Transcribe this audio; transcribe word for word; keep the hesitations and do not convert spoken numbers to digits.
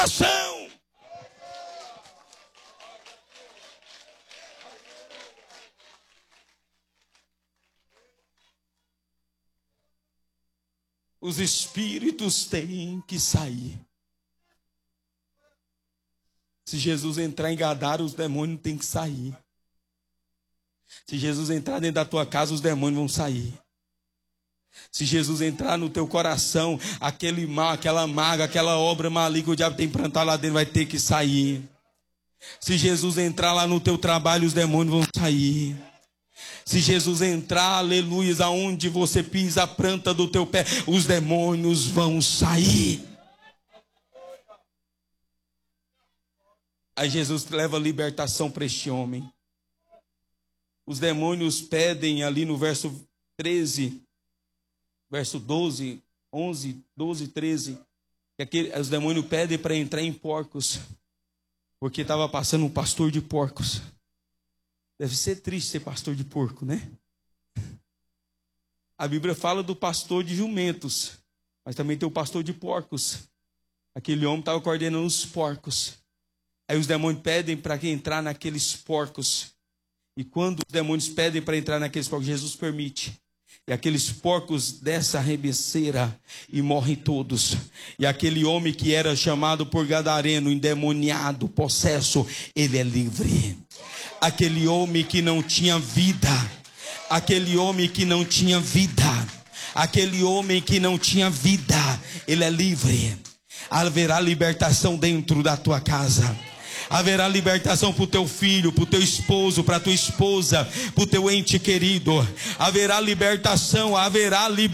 ação. Os espíritos têm que sair. Se Jesus entrar em Gadara, os demônios têm que sair. Se Jesus entrar dentro da tua casa, os demônios vão sair. Se Jesus entrar no teu coração, aquele mal, aquela maga, aquela obra maligna que o diabo tem plantado lá dentro vai ter que sair. Se Jesus entrar lá no teu trabalho, os demônios vão sair. Se Jesus entrar, aleluia, aonde você pisa a planta do teu pé, os demônios vão sair. Aí Jesus leva libertação para este homem. Os demônios pedem ali no verso treze, verso doze, onze, doze, treze, que aquele, os demônios pedem para entrar em porcos, porque estava passando um pastor de porcos. Deve ser triste ser pastor de porco, né? A Bíblia fala do pastor de jumentos, mas também tem o pastor de porcos. Aquele homem estava coordenando os porcos. Aí os demônios pedem para entrar naqueles porcos. E quando os demônios pedem para entrar naqueles porcos, Jesus permite. E aqueles porcos dessa rebeceira e morrem todos. E aquele homem que era chamado por gadareno, endemoniado, possesso, ele é livre. Aquele homem que não tinha vida, aquele homem que não tinha vida, aquele homem que não tinha vida, ele é livre. Haverá libertação dentro da tua casa. Haverá libertação para o teu filho, para o teu esposo, para a tua esposa, para o teu ente querido. Haverá libertação, haverá libertação.